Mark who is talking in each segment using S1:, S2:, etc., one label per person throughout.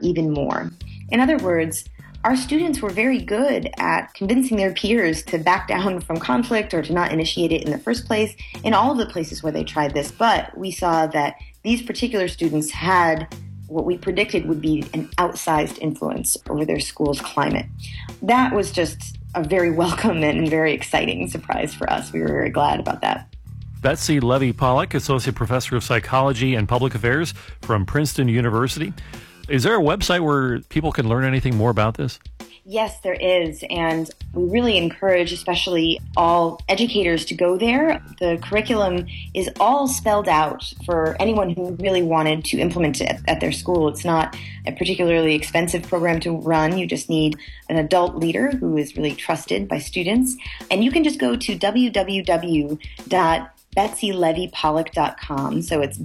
S1: even more. In other words, our students were very good at convincing their peers to back down from conflict or to not initiate it in the first place in all of the places where they tried this. But we saw that these particular students had what we predicted would be an outsized influence over their school's climate. That was just a very welcome and very exciting surprise for us. We were very glad about that.
S2: Betsy Levy-Pollack, Associate Professor of Psychology and Public Affairs from Princeton University. Is there a website where people can learn anything more about this?
S1: Yes, there is, and we really encourage especially all educators to go there. The curriculum is all spelled out for anyone who really wanted to implement it at their school. It's not a particularly expensive program to run. You just need an adult leader who is really trusted by students. And you can just go to www.BetsyLevyPolluck.com. So it's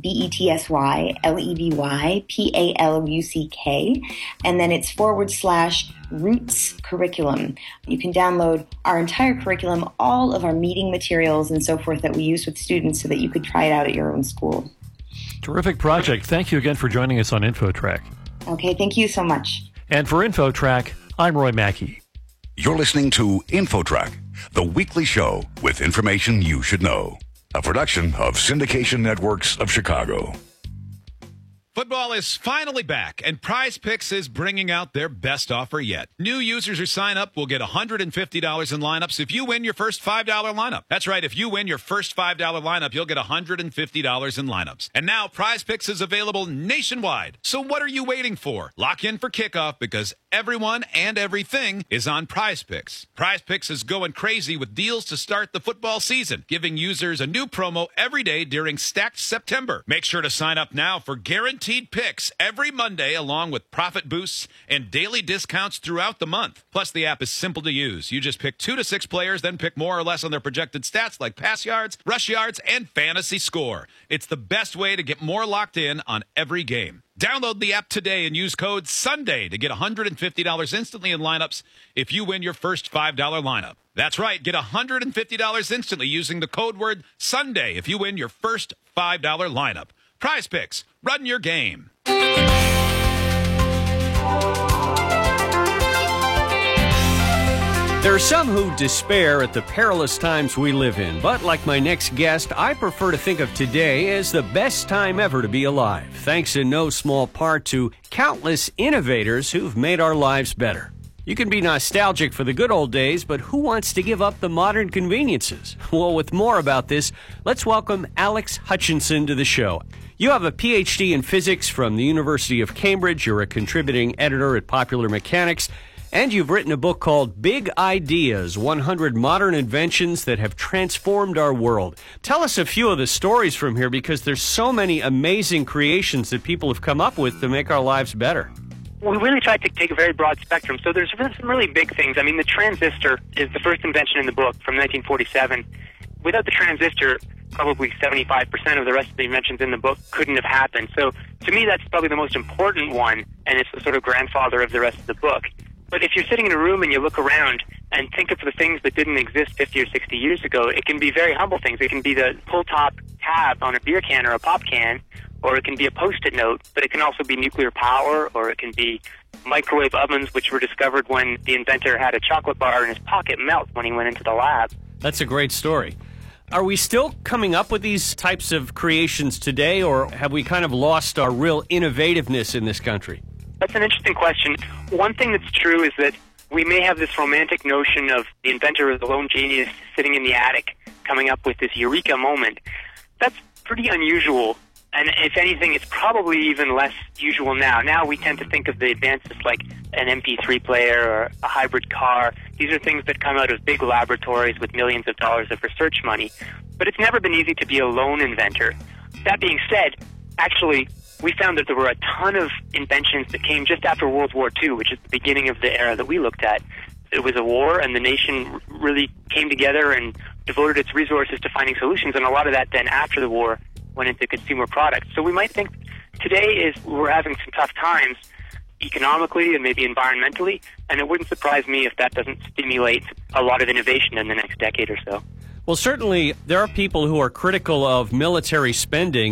S1: BetsyLevyPalluck, and then it's /Roots Curriculum. You can download our entire curriculum, all of our meeting materials and so forth that we use with students so that you could try it out at your own school.
S2: Terrific project. Thank you again for joining us on InfoTrack.
S1: Okay, thank you so much.
S2: And for InfoTrack, I'm Roy Mackey.
S3: You're listening to InfoTrack, the weekly show with information you should know. A production of Syndication Networks of Chicago.
S4: Football is finally back, and Prize Picks is bringing out their best offer yet. New users who sign up will get $150 in lineups if you win your first $5 lineup. That's right, if you win your first $5 lineup, you'll get $150 in lineups. And now Prize Picks is available nationwide. So what are you waiting for? Lock in for kickoff because everyone and everything is on Prize Picks. Prize Picks is going crazy with deals to start the football season, giving users a new promo every day during Stacked September. Make sure to sign up now for guaranteed picks every Monday, along with profit boosts and daily discounts throughout the month. Plus, the app is simple to use. You just pick 2 to 6 players, then pick more or less on their projected stats like pass yards, rush yards, and fantasy score. It's the best way to get more locked in on every game. Download the app today and use code SUNDAY to get $150 instantly in lineups if you win your first $5 lineup. That's right, get $150 instantly using the code word SUNDAY if you win your first $5 lineup. Prize Picks, run your game.
S5: There are some who despair at the perilous times we live in, but like my next guest, I prefer to think of today as the best time ever to be alive, thanks in no small part to countless innovators who've made our lives better. You can be nostalgic for the good old days, but who wants to give up the modern conveniences? Well, with more about this, let's welcome Alex Hutchinson to the show. You have a PhD in physics from the University of Cambridge. You're a contributing editor at Popular Mechanics. And you've written a book called Big Ideas, 100 Modern Inventions That Have Transformed Our World. Tell us a few of the stories from here, because there's so many amazing creations that people have come up with to make our lives better.
S6: We really tried to take a very broad spectrum. So there's some really big things. I mean, the transistor is the first invention in the book from 1947. Without the transistor, probably 75% of the rest of the inventions in the book couldn't have happened. So to me, that's probably the most important one, and it's the sort of grandfather of the rest of the book. But if you're sitting in a room and you look around and think of the things that didn't exist 50 or 60 years ago, it can be very humble things. It can be the pull-top tab on a beer can or a pop can, or it can be a Post-it note, but it can also be nuclear power, or it can be microwave ovens, which were discovered when the inventor had a chocolate bar in his pocket melt when he went into the lab.
S5: That's a great story. Are we still coming up with these types of creations today, or have we kind of lost our real innovativeness in this country?
S6: That's an interesting question. One thing that's true is that we may have this romantic notion of the inventor as a lone genius sitting in the attic coming up with this eureka moment. That's pretty unusual. And if anything, it's probably even less usual now. Now we tend to think of the advances like an MP3 player or a hybrid car. These are things that come out of big laboratories with millions of dollars of research money. But it's never been easy to be a lone inventor. That being said, actually, we found that there were a ton of inventions that came just after World War II, which is the beginning of the era that we looked at. It was a war, and the nation really came together and devoted its resources to finding solutions, and a lot of that then after the war went into consumer products. So we might think today is we're having some tough times economically and maybe environmentally, and it wouldn't surprise me if that doesn't stimulate a lot of innovation in the next decade or so.
S5: Well, certainly there are people who are critical of military spending,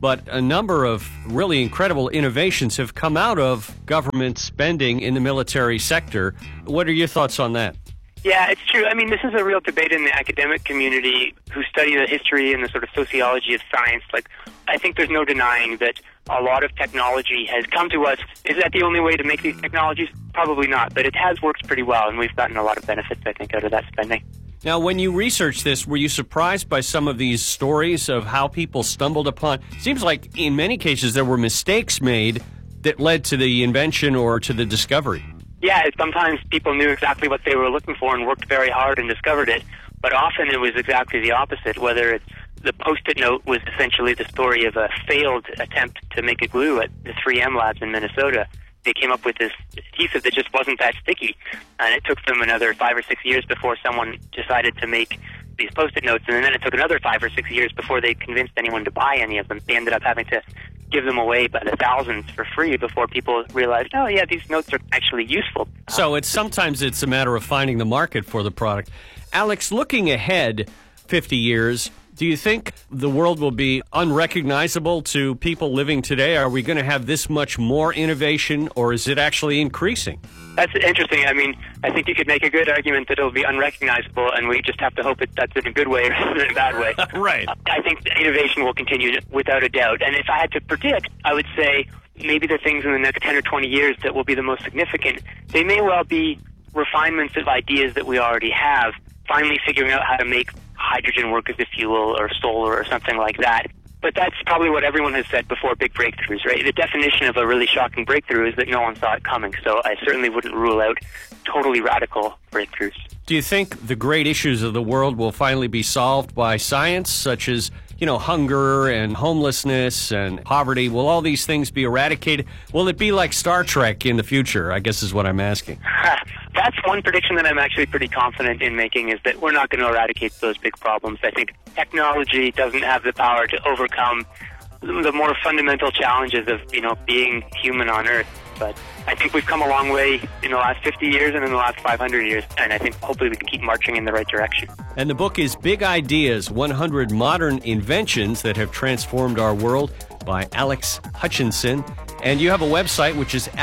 S5: but a number of really incredible innovations have come out of government spending in the military sector. What are your thoughts on that?
S6: Yeah, it's true. I mean, this is a real debate in the academic community who study the history and the sort of sociology of science. Like, I think there's no denying that a lot of technology has come to us. Is that the only way to make these technologies? Probably not, but it has worked pretty well, and we've gotten a lot of benefits, I think, out of that spending.
S5: Now, when you researched this, were you surprised by some of these stories of how people stumbled upon? Seems like in many cases there were mistakes made that led to the invention or to the discovery.
S6: Yeah, sometimes people knew exactly what they were looking for and worked very hard and discovered it, but often it was exactly the opposite, whether it's the Post-it note was essentially the story of a failed attempt to make a glue at the 3M labs in Minnesota. They came up with this adhesive that just wasn't that sticky, and it took them another 5 or 6 years before someone decided to make these Post-it notes, and then it took another 5 or 6 years before they convinced anyone to buy any of them. They ended up having to give them away by the thousands for free before people realized, oh yeah, these notes are actually useful.
S5: So sometimes it's a matter of finding the market for the product. Alex, looking ahead 50 years, do you think the world will be unrecognizable to people living today? Are we going to have this much more innovation, or is it actually increasing?
S6: That's interesting. I mean, I think you could make a good argument that it'll be unrecognizable, and we just have to hope that's in a good way rather than a bad way.
S5: Right.
S6: I think the innovation will continue without a doubt. And if I had to predict, I would say maybe the things in the next 10 or 20 years that will be the most significant, they may well be refinements of ideas that we already have, finally figuring out how to make hydrogen work as a fuel or solar or something like that. But that's probably what everyone has said before big breakthroughs, right? The definition of a really shocking breakthrough is that no one saw it coming. So I certainly wouldn't rule out totally radical breakthroughs.
S5: Do you think the great issues of the world will finally be solved by science, such as, hunger and homelessness and poverty? Will all these things be eradicated? Will it be like Star Trek in the future, I guess is what I'm asking.
S6: That's one prediction that I'm actually pretty confident in making, is that we're not going to eradicate those big problems. I think technology doesn't have the power to overcome the more fundamental challenges of, being human on Earth. But I think we've come a long way in the last 50 years and in the last 500 years, and I think hopefully we can keep marching in the right direction.
S5: And the book is Big Ideas, 100 Modern Inventions That Have Transformed Our World by Alex Hutchinson. And you have a website, which is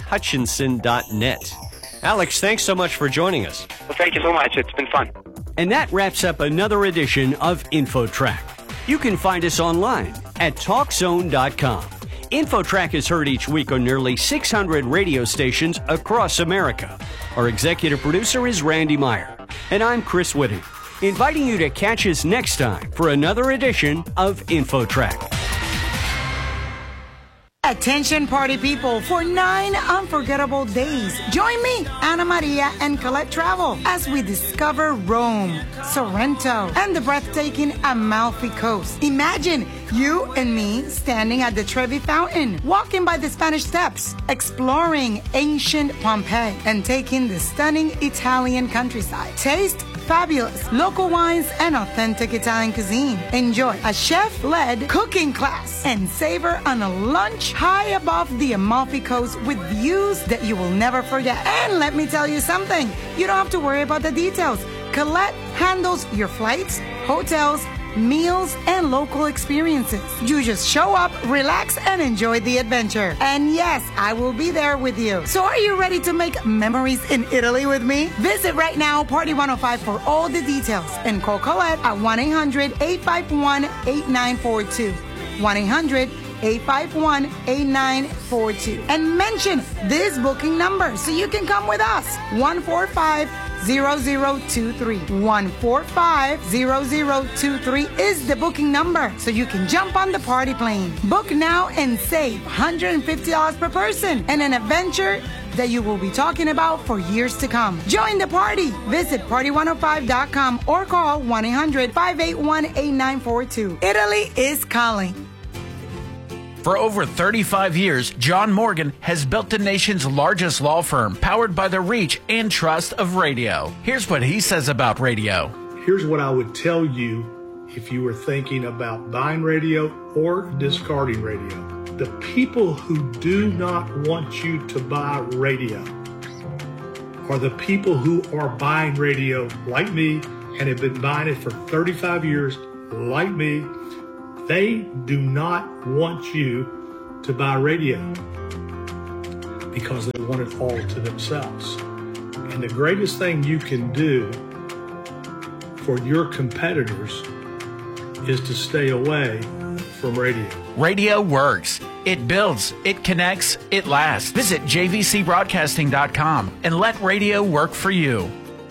S5: alexhutchinson.net. Alex, thanks so much for joining us.
S6: Well, thank you so much. It's been fun.
S5: And that wraps up another edition of InfoTrack. You can find us online at TalkZone.com. InfoTrack is heard each week on nearly 600 radio stations across America. Our executive producer is Randy Meyer, and I'm Chris Whitting, inviting you to catch us next time for another edition of InfoTrack.
S7: Attention party people, for 9 unforgettable days, join me, Ana Maria, and Colette Travel as we discover Rome, Sorrento, and the breathtaking Amalfi Coast. Imagine you and me standing at the Trevi Fountain, walking by the Spanish Steps, exploring ancient Pompeii, and taking the stunning Italian countryside. Taste fabulous local wines and authentic Italian cuisine. Enjoy a chef-led cooking class and savor on a lunch high above the Amalfi Coast with views that you will never forget. And let me tell you something, you don't have to worry about the details. Colette handles your flights, hotels, meals, and local experiences. You just show up, relax, and enjoy the adventure. And yes, I will be there with you. So are you ready to make memories in Italy with me? Visit right now, Party 105, for all the details, and call Colette at 1-800-851-8942. 1-800-851-8942. And mention this booking number so you can come with us. 145-0023. 145-0023 is the booking number, so you can jump on the party plane. Book now and save $150 per person, and an adventure that you will be talking about for years to come. Join the party. Visit party105.com or call 1-800-581-8942. Italy is calling.
S8: For over 35 years, John Morgan has built the nation's largest law firm, powered by the reach and trust of radio. Here's what he says about radio.
S9: Here's what I would tell you if you were thinking about buying radio or discarding radio. The people who do not want you to buy radio are the people who are buying radio like me and have been buying it for 35 years like me. They do not want you to buy radio because they want it all to themselves. And the greatest thing you can do for your competitors is to stay away from radio.
S8: Radio works. It builds, it connects, it lasts. Visit jvcbroadcasting.com and let radio work for you.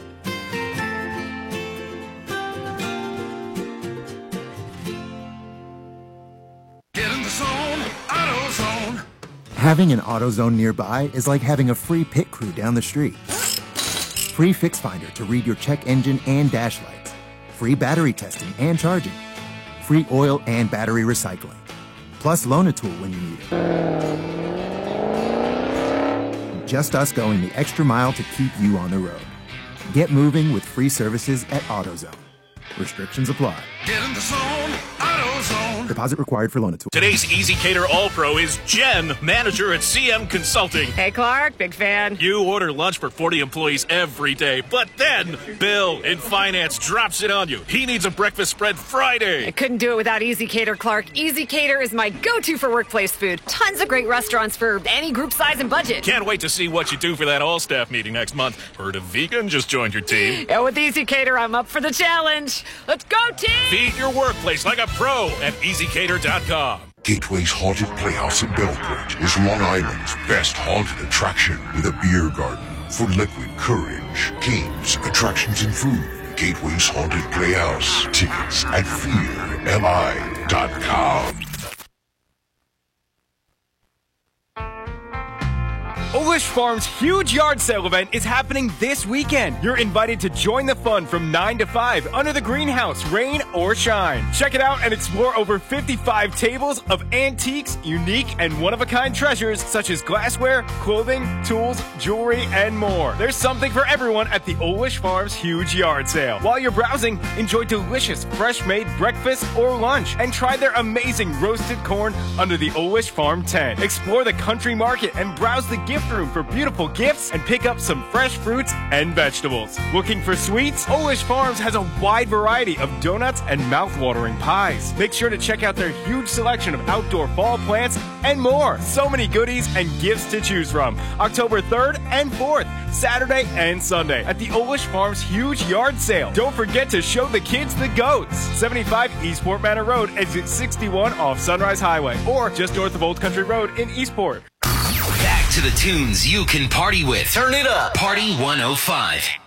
S10: Get in the zone, AutoZone.
S11: Having an AutoZone nearby is like having a free pit crew down the street. Free Fix Finder to read your check engine and dash lights. Free battery testing and charging. Free oil and battery recycling. Plus loan a tool when you need it. Just us going the extra mile to keep you on the road. Get moving with free services at AutoZone. Restrictions apply.
S10: Get in the zone, AutoZone.
S11: Deposit required for loan a tool.
S12: Today's EasyCater All-Pro is Jen, manager at CM Consulting.
S13: Hey, Clark, big fan.
S12: You order lunch for 40 employees every day, but then Bill in finance drops it on you. He needs a breakfast spread Friday.
S13: I couldn't do it without EasyCater, Clark. EasyCater is my go-to for workplace food. Tons of great restaurants for any group size and budget.
S12: Can't wait to see what you do for that all-staff meeting next month. Heard a vegan just joined your team.
S13: Yeah, with EasyCater, I'm up for the challenge. Let's go, team!
S12: Feed your workplace like a pro at EasyCater.com.
S3: Gateway's Haunted Playhouse in Belbridge is Long Island's best haunted attraction with a beer garden for liquid courage, games, attractions, and food. Gateway's Haunted Playhouse. Tickets at fearli.com.
S14: Olish Farms' huge yard sale event is happening this weekend. You're invited to join the fun from 9 to 5 under the greenhouse, rain or shine. Check it out and explore over 55 tables of antiques, unique, and one-of-a-kind treasures such as glassware, clothing, tools, jewelry, and more. There's something for everyone at the Olish Farms' huge yard sale. While you're browsing, enjoy delicious fresh-made breakfast or lunch and try their amazing roasted corn under the Olish Farm tent. Explore the country market and browse the gift room for beautiful gifts and pick up some fresh fruits and vegetables. Looking for sweets? Olish Farms has a wide variety of donuts and mouth-watering pies. Make sure to check out their huge selection of outdoor fall plants and more. So many goodies and gifts to choose from. October 3rd and 4th, Saturday and Sunday at the Olish Farms huge yard sale. Don't forget to show the kids the goats. 75 Eastport Manor Road, exit 61 off Sunrise Highway, or just north of Old Country Road in Eastport.
S15: Back to the tunes you can party with. Turn it up. Party 105.